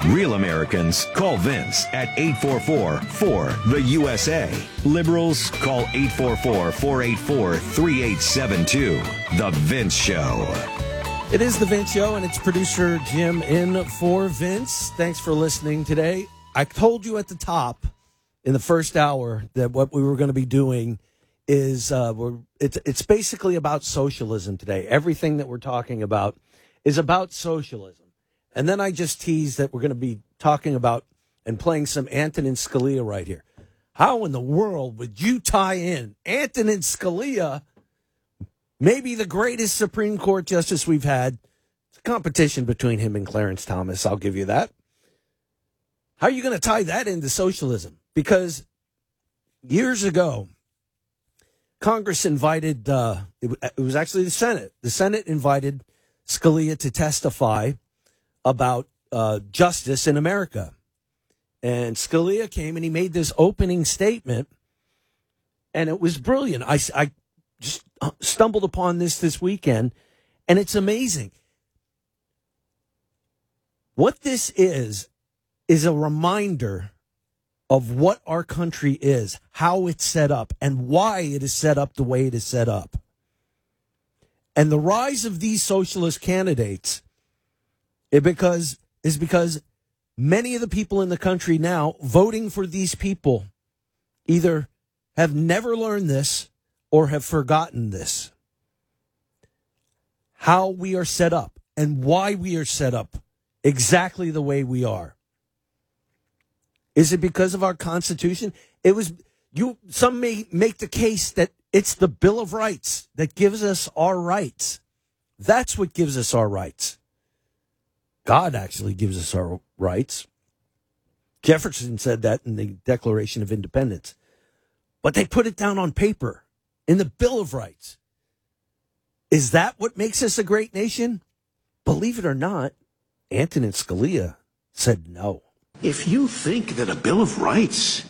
Real Americans call Vince at 844-4-THE-USA. Liberals call 844-484-3872. The Vince Show. It is The Vince Show, and it's producer Jim in for Vince. Thanks for listening today. I told you at the top in the first hour that what we were going to be doing is it's basically about socialism today. Everything that we're talking about is about socialism. And then I just teased that we're going to be talking about and playing some Antonin Scalia right here. How in the world would you tie in Antonin Scalia, maybe the greatest Supreme Court justice we've had? It's a competition between him and Clarence Thomas, I'll give you that. How are you going to tie that into socialism? Because years ago, Congress invited, it was actually the Senate. The Senate invited Scalia to testify about justice in America. And Scalia came and he made this opening statement, and it was brilliant. I just stumbled upon this weekend, and it's amazing. What this is a reminder of what our country is, how it's set up, and why it is set up the way it is set up. And the rise of these socialist candidates is because many of the people in the country now voting for these people either have never learned this or have forgotten this. How we are set up and why we are set up exactly the way we are. Is it because of our Constitution? Some may make the case that it's the Bill of Rights that gives us our rights. That's what gives us our rights. God actually gives us our rights. Jefferson said that in the Declaration of Independence. But they put it down on paper in the Bill of Rights. Is that what makes us a great nation? Believe it or not, Antonin Scalia said no. If you think that a Bill of Rights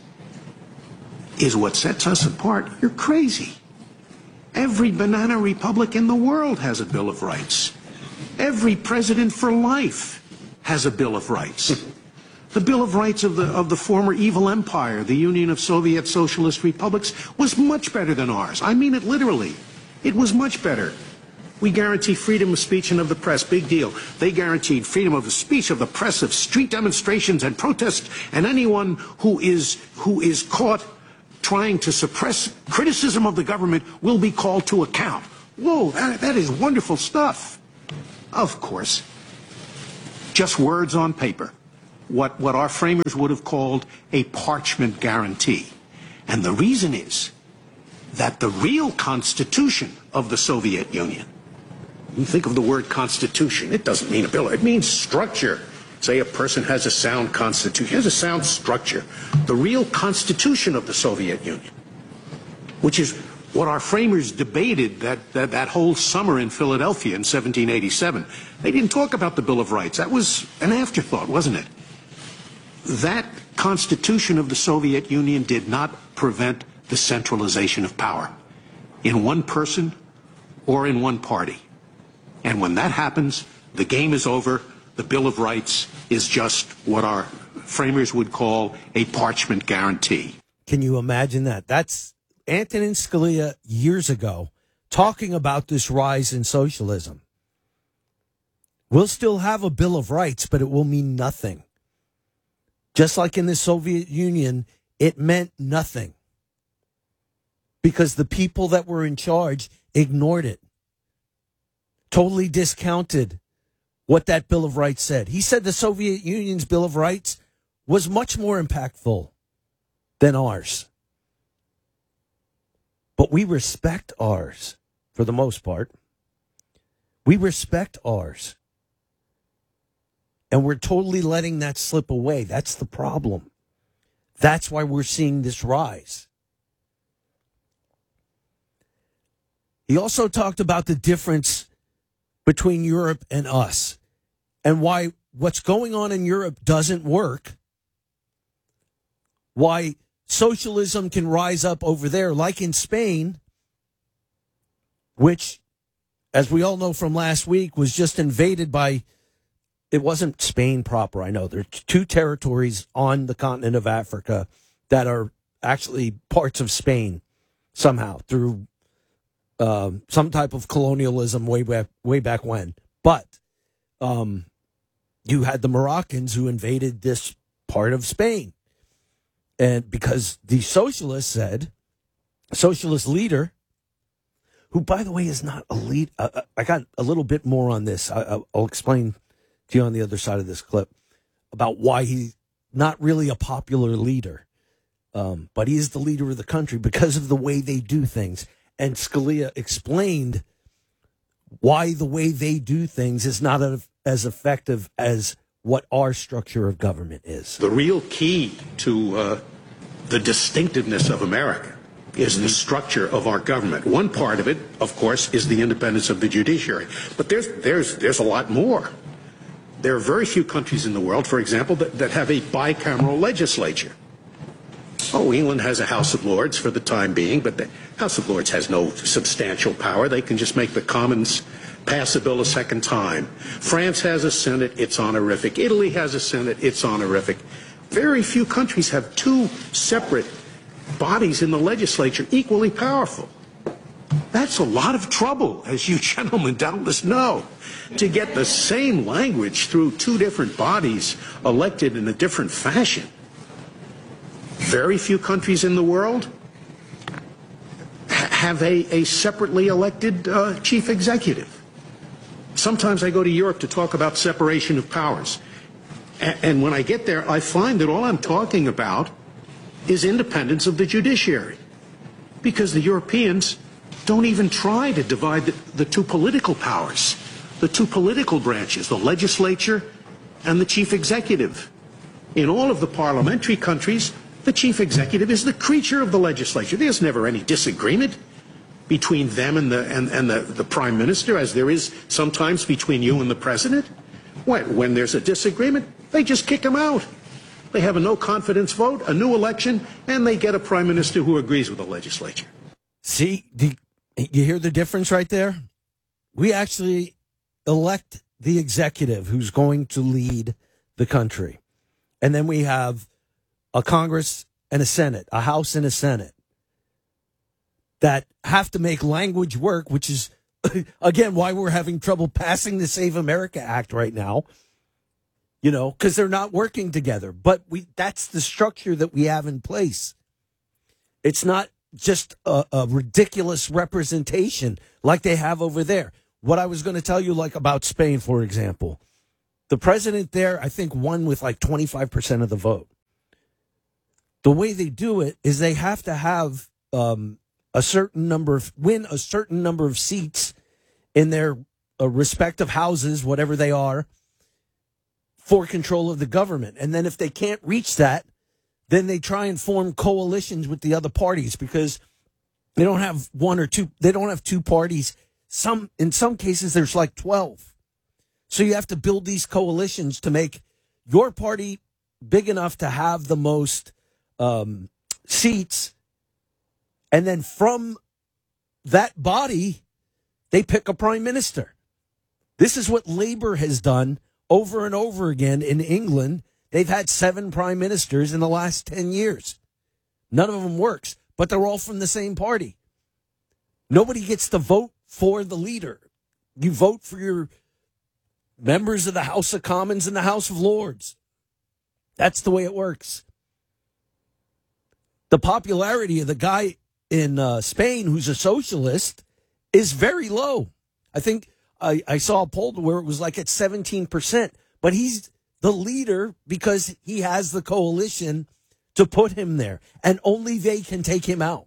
is what sets us apart, you're crazy. Every banana republic in the world has a Bill of Rights. Every president for life has a Bill of Rights. The Bill of Rights of the former evil empire, the Union of Soviet Socialist Republics, was much better than ours. I mean it literally. It was much better. We guarantee freedom of speech and of the press. Big deal. They guaranteed freedom of the speech, of the press, of street demonstrations and protests, and anyone who is caught trying to suppress criticism of the government will be called to account. Whoa, that is wonderful stuff. Of course, just words on paper. What our framers would have called a parchment guarantee. And the reason is that the real constitution of the Soviet Union, you think of the word constitution, it doesn't mean a bill, it means structure. Say a person has a sound constitution, has a sound structure. The real constitution of the Soviet Union, which is what our framers debated that whole summer in Philadelphia in 1787. They didn't talk about the Bill of Rights. That was an afterthought, wasn't it? That constitution of the Soviet Union did not prevent the centralization of power in one person or in one party. And when that happens, the game is over. The Bill of Rights is just what our framers would call a parchment guarantee. Can you imagine that? That's Antonin Scalia years ago talking about this rise in socialism. We'll still have a Bill of Rights, but it will mean nothing. Just like in the Soviet Union, it meant nothing because the people that were in charge ignored it, totally discounted what that Bill of Rights said. He said the Soviet Union's Bill of Rights was much more impactful than ours. But we respect ours for the most part. We respect ours. And we're totally letting that slip away. That's the problem. That's why we're seeing this rise. He also talked about the difference between Europe and us and why what's going on in Europe doesn't work. Why socialism can rise up over there, like in Spain, which, as we all know from last week, was just invaded by it wasn't Spain proper. I know there are two territories on the continent of Africa that are actually parts of Spain somehow through some type of colonialism way back when. But you had the Moroccans who invaded this part of Spain. And because the socialist leader, who, by the way, is not a lead. I got a little bit more on this. I'll explain to you on the other side of this clip about why he's not really a popular leader. But he is the leader of the country because of the way they do things. And Scalia explained why the way they do things is not as effective as what our structure of government is. The real key to the distinctiveness of America is the structure of our government. One part of it, of course, is the independence of the judiciary. But there's a lot more. There are very few countries in the world, for example, that have a bicameral legislature. Oh, England has a House of Lords for the time being, but the House of Lords has no substantial power. They can just make the Commons pass a bill a second time. France has a Senate, it's honorific. Italy has a Senate, it's honorific. Very few countries have two separate bodies in the legislature equally powerful. That's a lot of trouble, as you gentlemen doubtless know, to get the same language through two different bodies elected in a different fashion. Very few countries in the world have a separately elected chief executive. Sometimes I go to Europe to talk about separation of powers. And when I get there, I find that all I'm talking about is independence of the judiciary. Because the Europeans don't even try to divide the two political powers, the two political branches, the legislature and the chief executive. In all of the parliamentary countries, the chief executive is the creature of the legislature. There's never any disagreement between them and the prime minister, as there is sometimes between you and the president. When there's a disagreement, they just kick him out. They have a no confidence vote, a new election, and they get a prime minister who agrees with the legislature. See, you hear the difference right there? We actually elect the executive who's going to lead the country. And then we have a Congress and a Senate, a House and a Senate, that have to make language work, which is, again, why we're having trouble passing the Save America Act right now, because they're not working together. But that's the structure that we have in place. It's not just a ridiculous representation like they have over there. What I was going to tell you, like about Spain, for example, the president there, I think, won with like 25% of the vote. The way they do it is they have to have win a certain number of seats in their respective houses, whatever they are, for control of the government. And then if they can't reach that, then they try and form coalitions with the other parties, because they don't have one or two. They don't have two parties. In some cases, there's like 12. So you have to build these coalitions to make your party big enough to have the most seats. And then from that body, they pick a prime minister. This is what Labour has done over and over again in England. They've had 7 prime ministers in the last 10 years. None of them works, but they're all from the same party. Nobody gets to vote for the leader. You vote for your members of the House of Commons and the House of Lords. That's the way it works. The popularity of the guy in Spain, who's a socialist, is very low. I think I saw a poll where it was like at 17%, but he's the leader because he has the coalition to put him there, and only they can take him out.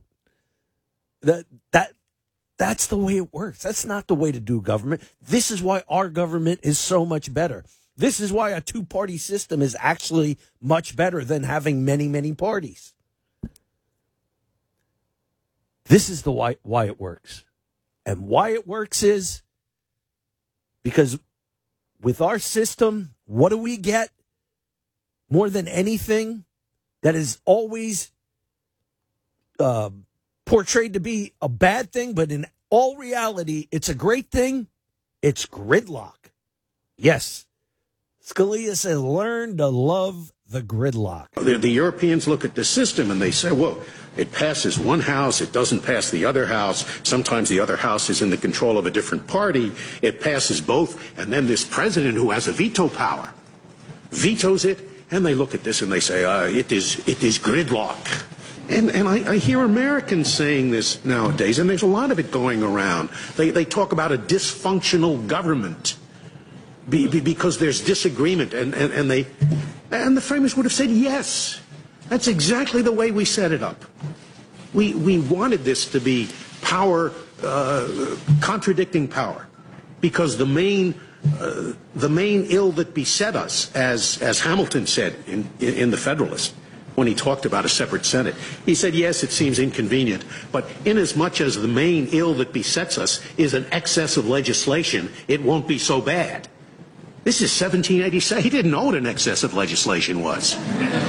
That's the way it works. That's not the way to do government. This is why our government is so much better. This is why a two-party system is actually much better than having many, many parties. This is the why it works. And why it works is because with our system, what do we get more than anything that is always portrayed to be a bad thing, but in all reality, it's a great thing? It's gridlock. Yes. Scalia says, learn to love the gridlock. The Europeans look at the system and they say, well, it passes one house, it doesn't pass the other house. Sometimes the other house is in the control of a different party. It passes both. And then this president who has a veto power vetoes it. And they look at this and they say, it is gridlock. And I hear Americans saying this nowadays, and there's a lot of it going around. They talk about a dysfunctional government because there's disagreement, and the framers would have said yes. That's exactly the way we set it up. We wanted this to be power contradicting power, because the main ill that beset us, as Hamilton said in the Federalist, when he talked about a separate Senate, he said, yes, it seems inconvenient, but inasmuch as the main ill that besets us is an excess of legislation, it won't be so bad. This is 1787. He didn't know what an excess of legislation was.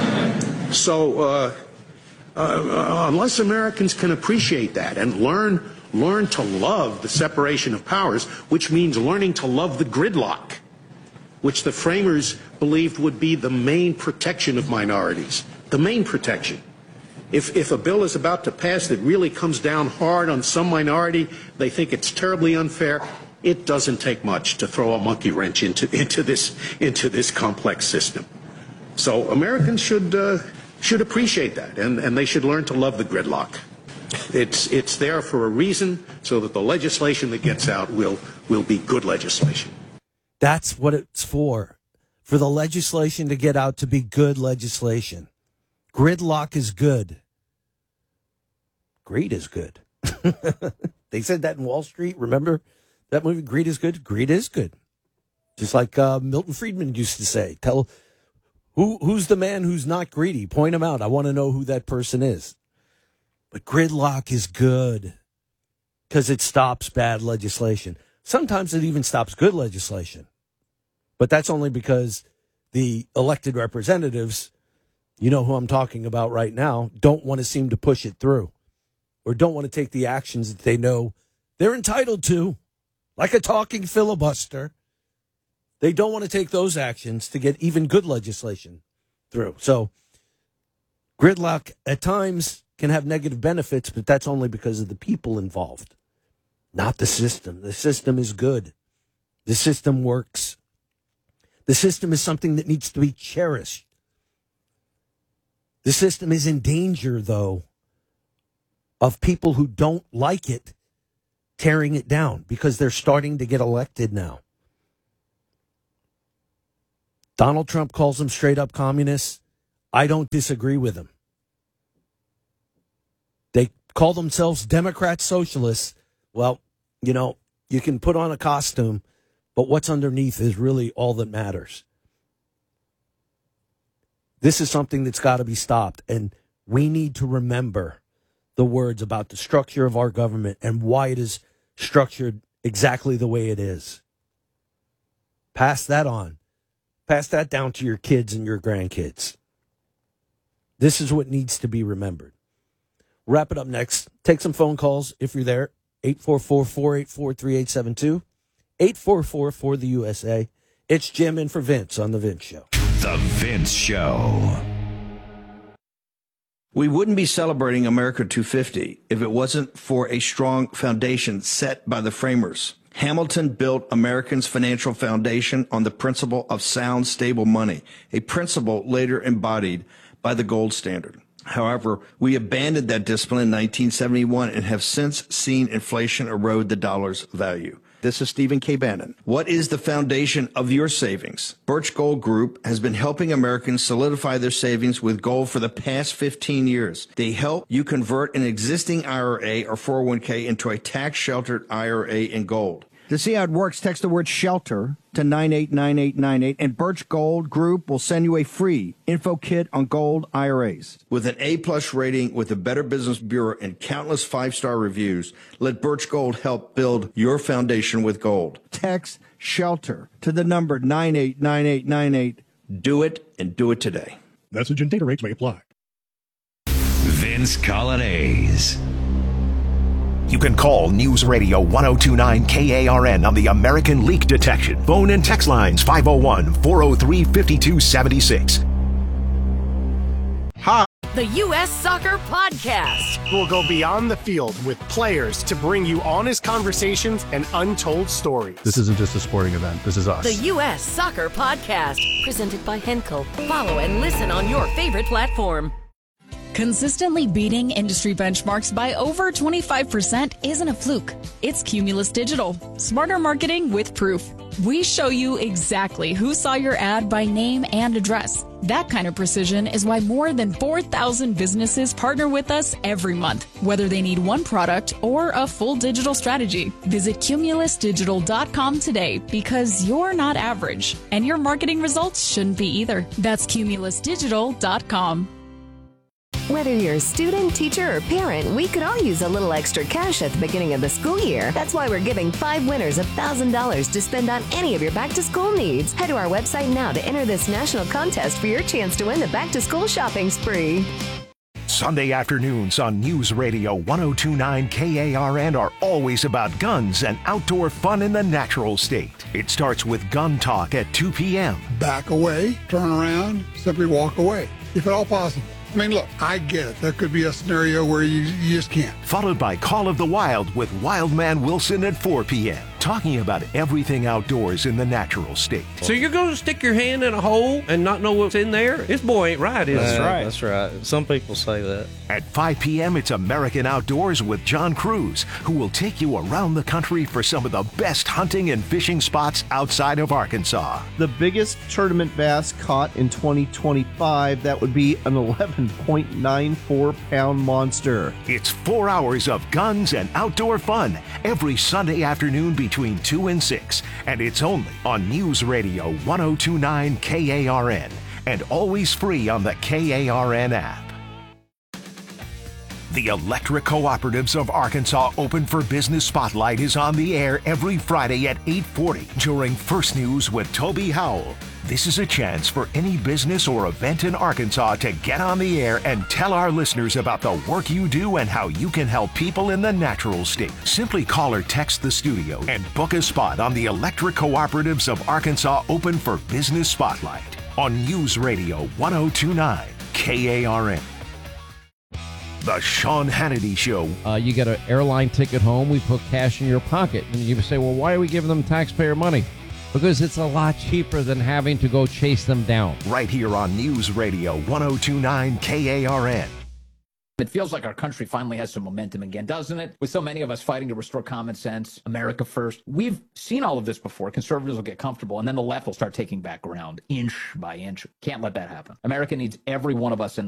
So unless Americans can appreciate that and learn to love the separation of powers, which means learning to love the gridlock, which the framers believed would be the main protection of minorities, the main protection. If a bill is about to pass that really comes down hard on some minority, they think it's terribly unfair. It doesn't take much to throw a monkey wrench into this complex system. So Americans should appreciate that, and they should learn to love the gridlock. It's there for a reason, so that the legislation that gets out will be good legislation. That's what it's for the legislation to get out to be good legislation. Gridlock is good. Greed is good. They said that in Wall Street. Remember that movie, Greed is Good? Greed is good. Just like Milton Friedman used to say, tell who's the man who's not greedy? Point him out. I want to know who that person is. But gridlock is good because it stops bad legislation. Sometimes it even stops good legislation. But that's only because the elected representatives, you know who I'm talking about right now, don't want to seem to push it through or don't want to take the actions that they know they're entitled to, like a talking filibuster. They don't want to take those actions to get even good legislation through. So gridlock at times can have negative benefits, but that's only because of the people involved, not the system. The system is good. The system works. The system is something that needs to be cherished. The system is in danger, though, of people who don't like it tearing it down because they're starting to get elected now. Donald Trump calls them straight up communists. I don't disagree with him. They call themselves Democrat socialists. Well, you know, you can put on a costume, but what's underneath is really all that matters. This is something that's got to be stopped, and we need to remember the words about the structure of our government and why it is structured exactly the way it is. Pass that on. Pass that down to your kids and your grandkids. This is what needs to be remembered. Wrap it up next. Take some phone calls if you're there. 844-484-3872. 844-4-the-USA. It's Jim in for Vince on The Vince Show. The Vince Show. We wouldn't be celebrating America 250 if it wasn't for a strong foundation set by the framers. Hamilton built Americans' financial foundation on the principle of sound, stable money, a principle later embodied by the gold standard. However, we abandoned that discipline in 1971 and have since seen inflation erode the dollar's value. This is Stephen K. Bannon. What is the foundation of your savings? Birch Gold Group has been helping Americans solidify their savings with gold for the past 15 years. They help you convert an existing IRA or 401k into a tax-sheltered IRA in gold. To see how it works, text the word SHELTER to 989898, and Birch Gold Group will send you a free info kit on gold IRAs. With an A-plus rating with the Better Business Bureau and countless five-star reviews, let Birch Gold help build your foundation with gold. Text SHELTER to the number 989898. Do it, and do it today. Message and data rates may apply. Vince Colonnese. You can call News Radio 1029 KARN on the American Leak Detection. Phone and text lines 501-403-5276. The U.S. Soccer Podcast. We'll go beyond the field with players to bring you honest conversations and untold stories. This isn't just a sporting event. This is us. The U.S. Soccer Podcast. Presented by Henkel. Follow and listen on your favorite platform. Consistently beating industry benchmarks by over 25% isn't a fluke. It's Cumulus Digital. Smarter marketing with proof. We show you exactly who saw your ad by name and address. That kind of precision is why more than 4,000 businesses partner with us every month, whether they need one product or a full digital strategy. Visit cumulusdigital.com today because you're not average, and your marketing results shouldn't be either. That's cumulusdigital.com. Whether you're a student, teacher, or parent, we could all use a little extra cash at the beginning of the school year. That's why we're giving 5 winners $1,000 to spend on any of your back-to-school needs. Head to our website now to enter this national contest for your chance to win the back-to-school shopping spree. Sunday afternoons on News Radio 1029 KARN are always about guns and outdoor fun in the natural state. It starts with Gun Talk at 2 p.m. Back away, turn around, simply walk away, if at all possible. I mean, look, I get it. There could be a scenario where you just can't. Followed by Call of the Wild with Wildman Wilson at 4 p.m. Talking about everything outdoors in the natural state. So you're going to stick your hand in a hole and not know what's in there? This boy ain't right, is That's he? right. That's right. Some people say that. At 5 p.m., it's American Outdoors with John Cruz, who will take you around the country for some of the best hunting and fishing spots outside of Arkansas. The biggest tournament bass caught in 2025, that would be an 11.94-pound monster. It's 4 hours of guns and outdoor fun every Sunday afternoon between 2 and 6, and it's only on News Radio 1029 KARN and always free on the KARN app. The Electric Cooperatives of Arkansas Open for Business Spotlight is on the air every Friday at 8:40 during First News with Toby Howell. This is a chance for any business or event in Arkansas to get on the air and tell our listeners about the work you do and how you can help people in the natural state. Simply call or text the studio and book a spot on the Electric Cooperatives of Arkansas Open for Business Spotlight on News Radio 1029 KARN. The Sean Hannity Show. You get an airline ticket home, we put cash in your pocket. And you say, well, why are we giving them taxpayer money? Because it's a lot cheaper than having to go chase them down. Right here on News Radio 1029 KARN. It feels like our country finally has some momentum again, doesn't it? With so many of us fighting to restore common sense, America first. We've seen all of this before. Conservatives will get comfortable, and then the left will start taking back ground, inch by inch. Can't let that happen. America needs every one of us in